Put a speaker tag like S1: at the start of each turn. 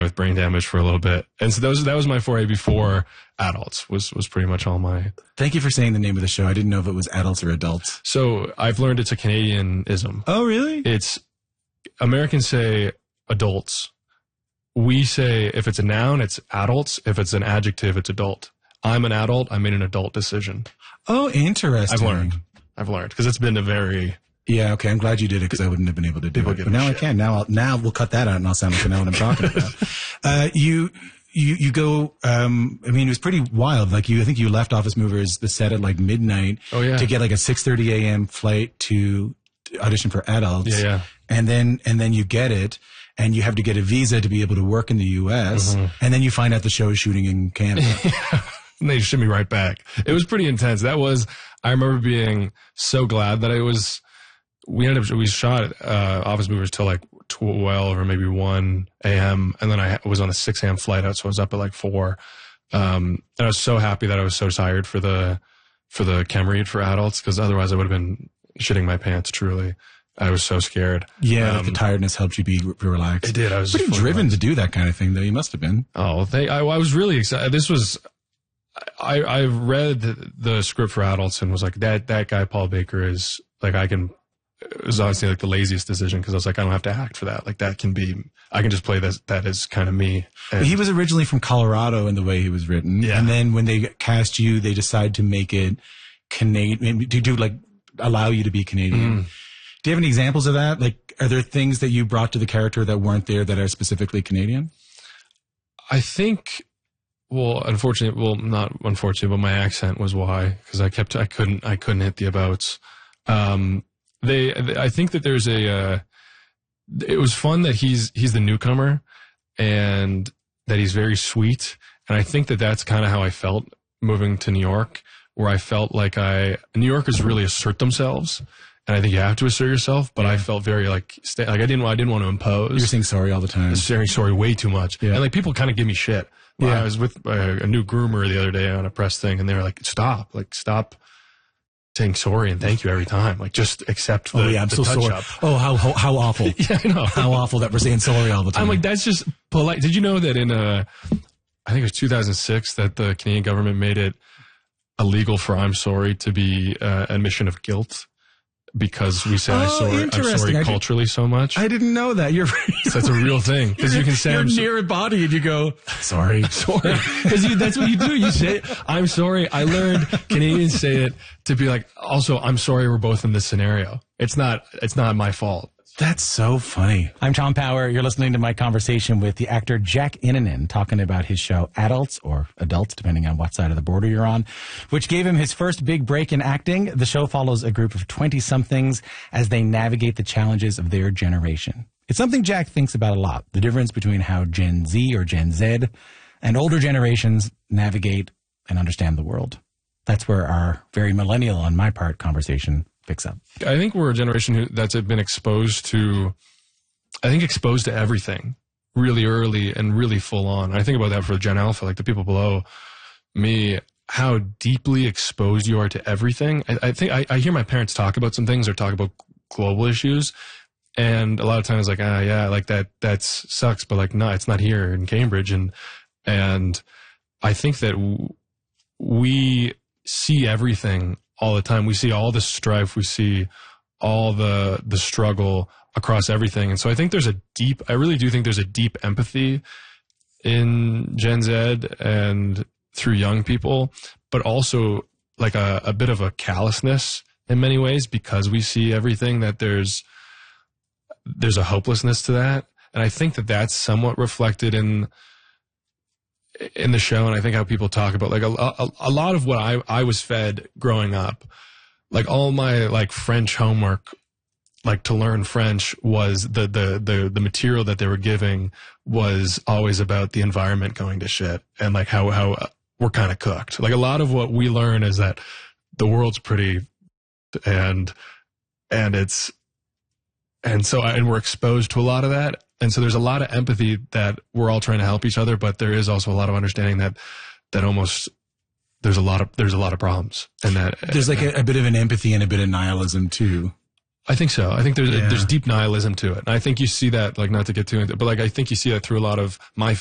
S1: with brain damage for a little bit. And so that was my foray before adults was pretty much all my.
S2: Thank you for saying the name of the show. I didn't know if it was adults or adults.
S1: So I've learned it's a Canadianism.
S2: Oh, really?
S1: It's Americans say adults. We say if it's a noun, it's adults. If it's an adjective, it's adult. I'm an adult. I made an adult decision.
S2: Oh, interesting.
S1: I've learned because it's been a very.
S2: Yeah, okay. I'm glad you did it because I wouldn't have been able to do it. But now I can. Now we'll cut that out and I'll sound like I know what I'm talking about. You go, I mean, it was pretty wild. Like I think you left Office Movers, the set at like midnight to get like a 6:30 a.m. flight to audition for adults.
S1: Yeah, yeah.
S2: And then you get it and you have to get a visa to be able to work in the U.S. And then you find out the show is shooting in Canada.
S1: And they ship me right back. It was pretty intense. I remember being so glad that we shot Office Movers till like 12 or maybe 1 a.m. And then I was on a 6 a.m. flight out, so I was up at like 4. And I was so happy that I was so tired for the chem read for adults, because otherwise I would have been shitting my pants, truly. I was so scared.
S2: Yeah, the tiredness helped you be relaxed.
S1: It did. I was
S2: pretty driven to do that kind of thing, though. You must have been.
S1: Oh, I was really excited. I read the script for adults and was like, that guy, Paul Baker, is like, it was honestly like the laziest decision, because I was like, I don't have to act for that. Like I can just play that as kind of me. And
S2: he was originally from Colorado in the way he was written. Yeah. And then when they cast you, they decide to make it Canadian, to like allow you to be Canadian. Do you have any examples of that? Like, are there things that you brought to the character that weren't there that are specifically Canadian?
S1: I think, not unfortunately, but my accent was why, because I couldn't hit the abouts. I think that there's it was fun that he's the newcomer and that he's very sweet. And I think that that's kind of how I felt moving to New York, where I felt like New Yorkers really assert themselves. And I think you have to assert yourself, but I felt very I didn't want to impose.
S2: You're saying sorry all the time.
S1: Saying sorry way too much. Yeah. And like people kind of give me shit. Well, I was with a new groomer the other day on a press thing, and they were like, stop saying sorry and thank you every time. Like, just accept the
S2: I'm so sorry.
S1: Up.
S2: Oh, how awful.
S1: Yeah, I know.
S2: How awful that we're saying sorry all the time.
S1: I'm like, that's just polite. Did you know that in I think it was 2006 that the Canadian government made it illegal for I'm sorry to be admission of guilt, because we say I'm sorry culturally so much.
S2: I didn't know that.
S1: So that's a real thing, because you can say
S2: you're near a body and you go sorry,
S1: because that's what you do. You say I'm sorry. I learned Canadians say it to be like, also I'm sorry we're both in this scenario. It's not my fault.
S2: That's so funny. I'm Tom Power. You're listening to my conversation with the actor Jack Innanen, talking about his show Adults, or Adults, depending on what side of the border you're on, which gave him his first big break in acting. The show follows a group of 20-somethings as they navigate the challenges of their generation. It's something Jack thinks about a lot, the difference between how Gen Z or Gen Z and older generations navigate and understand the world. That's where our very millennial, on my part, conversation picks up.
S1: I think we're a generation that's been exposed to everything really early and really full on. I think about that for Gen Alpha, like the people below me, how deeply exposed you are to everything. I think I hear my parents talk about some things or talk about global issues, and a lot of times like, like that sucks, but like, no, it's not here in Cambridge. And I think that we see everything all the time. We see all the strife. We see all the struggle across everything. And so I think I really do think there's a deep empathy in Gen Z and through young people, but also like a bit of a callousness in many ways, because we see everything, that there's a hopelessness to that. And I think that that's somewhat reflected in the show. And I think how people talk about like a lot of what I was fed growing up, like all my like French homework, like to learn French, was the material that they were giving was always about the environment going to shit, and like how we're kind of cooked. Like a lot of what we learn is that the world's pretty, and we're exposed to a lot of that. And so there's a lot of empathy that we're all trying to help each other, but there is also a lot of understanding that almost there's a lot of problems, and that
S2: there's like a bit of an empathy and a bit of nihilism too.
S1: I think so. I think there's deep nihilism to it. And I think you see that, like, not to get too into it, but like, I think you see that through a lot of my